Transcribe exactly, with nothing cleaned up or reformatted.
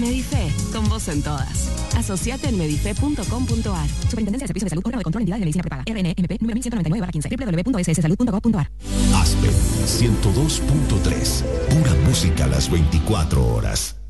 Medife, con vos en todas. Asociate en medife punto com punto ar. Superintendencia de Servicios de Salud, órgano de control de entidades de medicina prepaga. R N M P número mil ciento noventa y nueve barra quince. doble u doble u doble u punto s s salud punto gov punto ar. Aspen ciento dos punto tres. Pura música a las veinticuatro horas.